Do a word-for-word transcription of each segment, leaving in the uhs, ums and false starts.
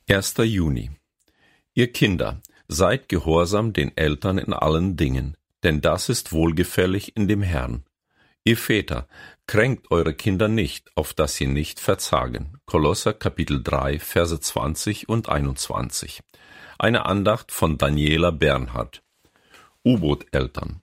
erster Juni. Ihr Kinder, seid gehorsam den Eltern in allen Dingen, denn das ist wohlgefällig in dem Herrn. Ihr Väter, kränkt eure Kinder nicht, auf dass sie nicht verzagen. Kolosser Kapitel drei, Verse zwanzig und einundzwanzig. Eine Andacht von Daniela Bernhardt. U-Boot-Eltern.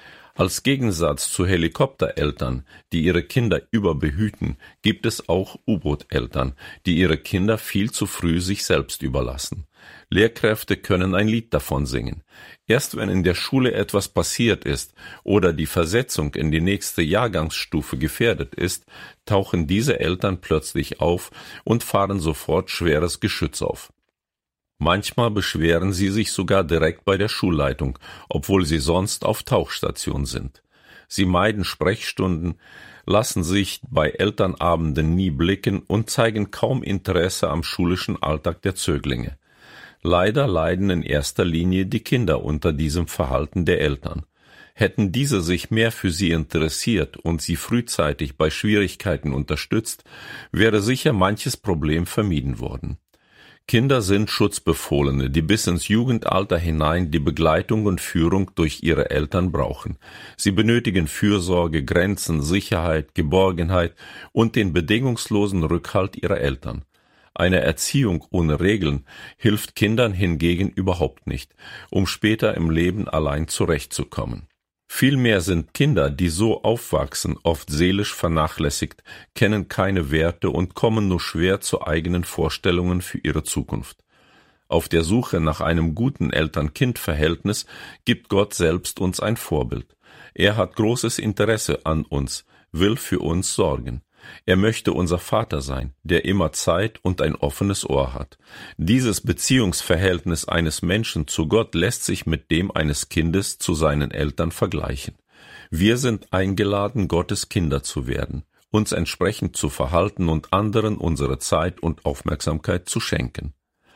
Als Gegensatz zu Helikoptereltern, die ihre Kinder überbehüten, gibt es auch U-Boot-Eltern, die ihre Kinder viel zu früh sich selbst überlassen. Lehrkräfte können ein Lied davon singen. Erst wenn in der Schule etwas passiert ist oder die Versetzung in die nächste Jahrgangsstufe gefährdet ist, tauchen diese Eltern plötzlich auf und fahren sofort schweres Geschütz auf. Manchmal beschweren sie sich sogar direkt bei der Schulleitung, obwohl sie sonst auf Tauchstation sind. Sie meiden Sprechstunden, lassen sich bei Elternabenden nie blicken und zeigen kaum Interesse am schulischen Alltag der Zöglinge. Leider leiden in erster Linie die Kinder unter diesem Verhalten der Eltern. Hätten diese sich mehr für sie interessiert und sie frühzeitig bei Schwierigkeiten unterstützt, wäre sicher manches Problem vermieden worden. Kinder sind Schutzbefohlene, die bis ins Jugendalter hinein die Begleitung und Führung durch ihre Eltern brauchen. Sie benötigen Fürsorge, Grenzen, Sicherheit, Geborgenheit und den bedingungslosen Rückhalt ihrer Eltern. Eine Erziehung ohne Regeln hilft Kindern hingegen überhaupt nicht, um später im Leben allein zurechtzukommen. Vielmehr sind Kinder, die so aufwachsen, oft seelisch vernachlässigt, kennen keine Werte und kommen nur schwer zu eigenen Vorstellungen für ihre Zukunft. Auf der Suche nach einem guten Eltern-Kind-Verhältnis gibt Gott selbst uns ein Vorbild. Er hat großes Interesse an uns, will für uns sorgen. Er möchte unser Vater sein, der immer Zeit und ein offenes Ohr hat. Dieses Beziehungsverhältnis eines Menschen zu Gott lässt sich mit dem eines Kindes zu seinen Eltern vergleichen. Wir sind eingeladen, Gottes Kinder zu werden, uns entsprechend zu verhalten und anderen unsere Zeit und Aufmerksamkeit zu schenken.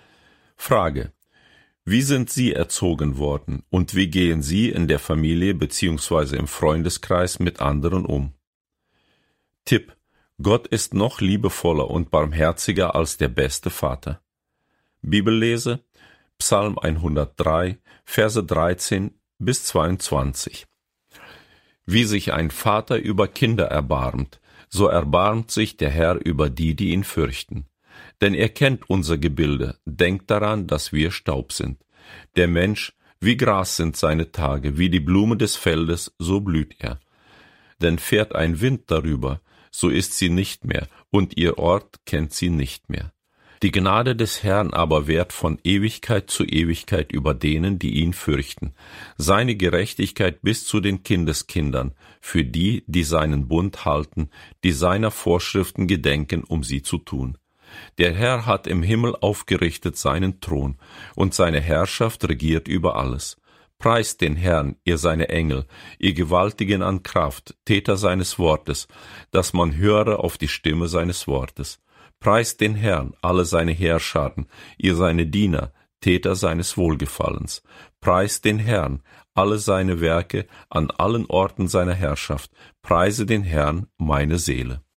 Frage: Wie sind Sie erzogen worden und wie gehen Sie in der Familie bzw. im Freundeskreis mit anderen um? Tipp: Gott ist noch liebevoller und barmherziger als der beste Vater. Bibellese: Psalm hundertdrei, Verse dreizehn bis zweiundzwanzig. Wie sich ein Vater über Kinder erbarmt, so erbarmt sich der Herr über die, die ihn fürchten. Denn er kennt unser Gebilde, denkt daran, dass wir Staub sind. Der Mensch, wie Gras sind seine Tage, wie die Blume des Feldes, so blüht er. Denn fährt ein Wind darüber, so ist sie nicht mehr, und ihr Ort kennt sie nicht mehr. Die Gnade des Herrn aber währt von Ewigkeit zu Ewigkeit über denen, die ihn fürchten, seine Gerechtigkeit bis zu den Kindeskindern, für die, die seinen Bund halten, die seiner Vorschriften gedenken, um sie zu tun. Der Herr hat im Himmel aufgerichtet seinen Thron, und seine Herrschaft regiert über alles. Preist den Herrn, ihr seine Engel, ihr Gewaltigen an Kraft, Täter seines Wortes, dass man höre auf die Stimme seines Wortes. Preist den Herrn, alle seine Heerscharen, ihr seine Diener, Täter seines Wohlgefallens. Preist den Herrn, alle seine Werke an allen Orten seiner Herrschaft. Preise den Herrn, meine Seele.